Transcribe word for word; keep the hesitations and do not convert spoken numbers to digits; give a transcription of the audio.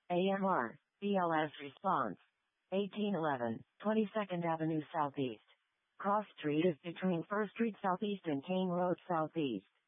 A M R, B L S response. eighteen eleven, twenty-second Avenue Southeast. Cross Street is between First Street Southeast and Kane Road Southeast.